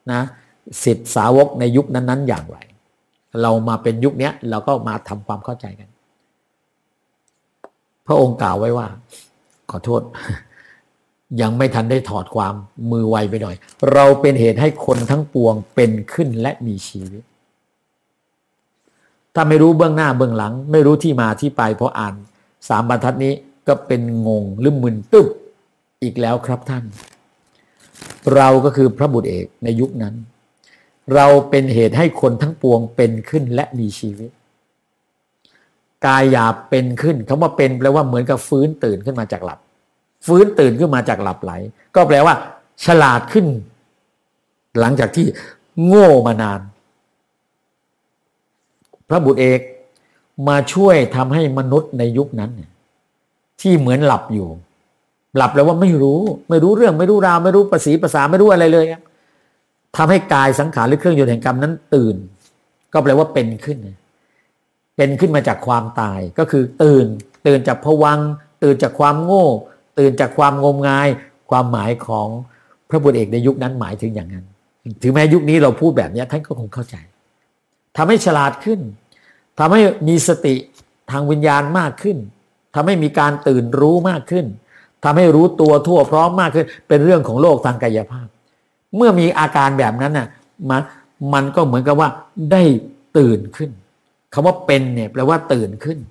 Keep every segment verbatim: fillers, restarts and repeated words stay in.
นะศิษย์สาวกในยุคนั้นๆอย่างไรเรามาเป็นยุคนี้เราก็มาทำความเข้าใจกันพระองค์กล่าวไว้ว่าขอโทษยังไม่ทันได้ถอดความมือไวไปหน่อยเราเป็นเหตุให้คนทั้งปวงเป็นขึ้นและมีชีวิตถ้าไม่รู้เบื้องหน้าเบื้องหลังไม่รู้ที่มาที่ไปพออ่านสามบรรทัดนี้ก็เป็นงงหรือมึนตึ๊บอีกแล้วครับท่านเราก็คือพระบุตรเอกในยุคนั้นเราเป็นเหตุให้คนทั้งปวงเป็นขึ้นและมีชีวิตกายหยาบเป็นขึ้นคำว่าเป็นแปลว่าเหมือนกับฟื้นตื่นขึ้นมาจากหลับฟื้นตื่นขึ้นมาจากหลับไหลก็แปลว่าฉลาดขึ้นหลังจากที่โง่มานานพระบุตรเอกมาช่วยทำให้มนุษย์ในยุคนั้นเนี่ยที่เหมือนหลับอยู่หลับแล้วว่าไม่รู้ไม่รู้เรื่องไม่รู้ราวไม่รู้ภาษีภาษาไม่รู้อะไรเลยครับทำให้กายสังขารหรือเครื่องยนต์แห่งกรรมนั้นตื่นก็แปลว่าเป็นขึ้นเป็นขึ้นมาจากความตายก็คือตื่นตื่นจากภวังค์ตื่นจากความโง่ตื่นจากความงมงายความหมายของพระบุตรเอกในยุคนั้นหมายถึงอย่างนั้นถึงแม้ยุคนี้เราพูดแบบนี้ท่านก็คงเข้าใจทำให้ฉลาดขึ้นทำให้มีสติทางวิญญาณมากขึ้นทำให้มีการตื่นรู้มากขึ้นทำให้รู้ตัวทั่วพร้อมมากขึ้นเป็นเรื่องของโลกทางกายภาพเมื่อมีอาการแบบนั้นน่ะมันมันก็เหมือนกับว่าได้ตื่นขึ้นคำว่าเป็นเนี่ยแปลว่าตื่นขึ้น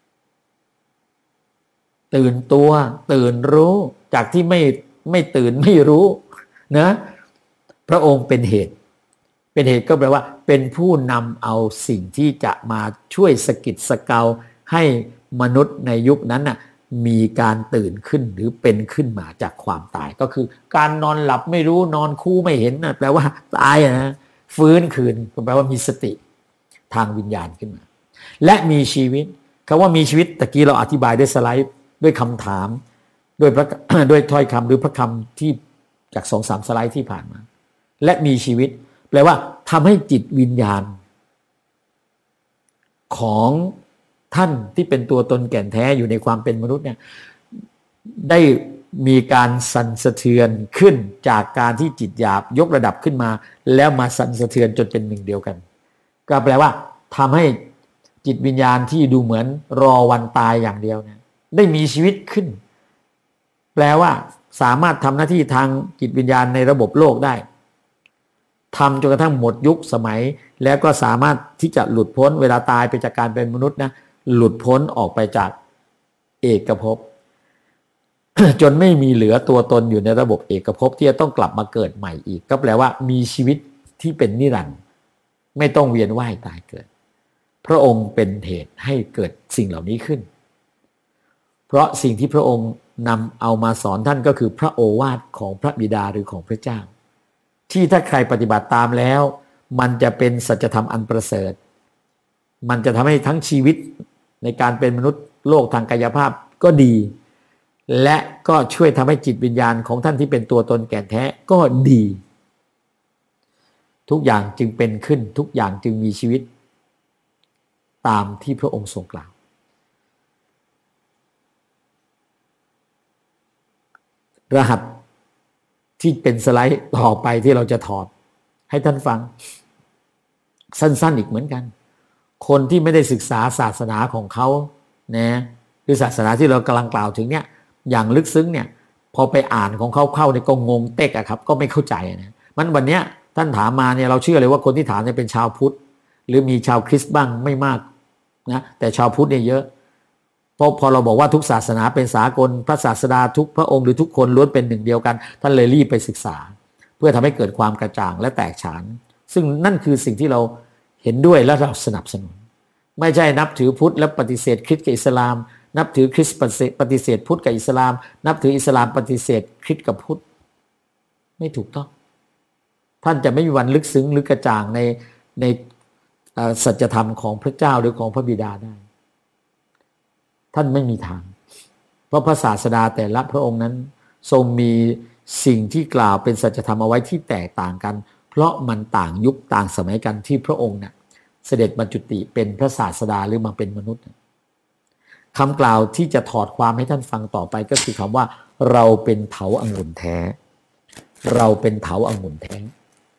ตื่นตัวตื่นรู้จากที่ไม่ไม่ตื่นไม่รู้นะพระองค์เป็นเหตุเป็นเหตุก็แปลว่าเป็นผู้นำเอาสิ่งที่จะมาช่วยสกิดสเกาให้มนุษย์ในยุคนั้นน่ะมีการตื่นขึ้นหรือเป็นขึ้นมาจากความตายก็คือการนอนหลับไม่รู้นอนคู่ไม่เห็นนะแปลว่าตายนะฟื้นคืนแปลว่ามีสติทางวิญญาณขึ้นมาและมีชีวิตคำว่ามีชีวิตตะกี้เราอธิบายด้วยสไลด์ด้วยคำถามด้วยพระ ด้วยถ้อยคำหรือพระคำที่จากสองสามสไลด์ที่ผ่านมาและมีชีวิตแปลว่าทำให้จิตวิญญาณของท่านที่เป็นตัวตนแก่นแท้อยู่ในความเป็นมนุษย์เนี่ยได้มีการสั่นสะเทือนขึ้นจากการที่จิตหยาบยกระดับขึ้นมาแล้วมาสั่นสะเทือนจนเป็นหนึ่งเดียวกันก็แปลว่าทำให้จิตวิญญาณที่ดูเหมือนรอวันตายอย่างเดียวเนี่ยได้มีชีวิตขึ้นแปลว่าสามารถทำหน้าที่ทางจิตวิญญาณในระบบโลกได้ทำจนกระทั่งหมดยุคสมัยแล้วก็สามารถที่จะหลุดพ้นเวลาตายไปจากการเป็นมนุษย์นะหลุดพ้นออกไปจากเอกภพ จนไม่มีเหลือตัวตนอยู่ในระบบเอกภพที่จะต้องกลับมาเกิดใหม่อีกก็แปลว่ามีชีวิตที่เป็นนิรันดร์ไม่ต้องเวียนว่ายตายเกิดพระองค์เป็นเหตุให้เกิดสิ่งเหล่านี้ขึ้นเพราะสิ่งที่พระองค์นำเอามาสอนท่านก็คือพระโอวาทของพระบิดาหรือของพระเจ้าที่ถ้าใครปฏิบัติตามแล้วมันจะเป็นสัจธรรมอันประเสริฐมันจะทำให้ทั้งชีวิตในการเป็นมนุษย์โลกทางกายภาพก็ดีและก็ช่วยทำให้จิตวิญญาณของท่านที่เป็นตัวตนแก่นแท้ก็ดีทุกอย่างจึงเป็นขึ้นทุกอย่างจึงมีชีวิตตามที่พระองค์ทรงกล่าวรหัสที่เป็นสไลด์ต่อไปที่เราจะถอดให้ท่านฟังสั้นๆอีกเหมือนกันคนที่ไม่ได้ศึกษาศาสนาของเขานะหรือศาสนาที่เรากำลังกล่าวถึงเนี่ยอย่างลึกซึ้งเนี่ยพอไปอ่านของเขาเข้าในก็งงเต๊กอะครับก็ไม่เข้าใจนะมันวันเนี้ยท่านถามมาเนี่ยเราเชื่อเลยว่าคนที่ถามเนี่ยเป็นชาวพุทธหรือมีชาวคริสต์บ้างไม่มากนะแต่ชาวพุทธเนี่ยเยอะเพราะพอเราบอกว่าทุกศาสนาเป็นสากลพระศาสดาทุกพระองค์หรือทุกคนล้วนเป็นหนึ่งเดียวกันท่านเลยรีบไปศึกษาเพื่อทำให้เกิดความกระจ่างและแตกฉานซึ่งนั่นคือสิ่งที่เราเห็นด้วยและเราสนับสนุนไม่ใช่นับถือพุทธและปฏิเสธคริสต์กับอิสลามนับถือคริสต์ปฏิเสธพุทธกับอิสลามนับถืออิสลามปฏิเสธคริสต์กับพุทธไม่ถูกต้องท่านจะไม่มีวันลึกซึ้งหรือกระจ่างในในสัจธรรมของพระเจ้าหรือของพระบิดาได้ท่านไม่มีทางเพราะพระศาสดาแต่ละพระองค์นั้นทรงมีสิ่งที่กล่าวเป็นสัจธรรมเอาไว้ที่แตกต่างกันเพราะมันต่างยุคต่างสมัยกันที่พระองค์เนี่ยเสด็จบรรจุติเป็นพระศาสดาหรือมาเป็นมนุษย์คำกล่าวที่จะถอดความให้ท่านฟังต่อไปก็คือคำว่าเราเป็นเถาองุ่นแท้เราเป็นเถาองุ่นแท้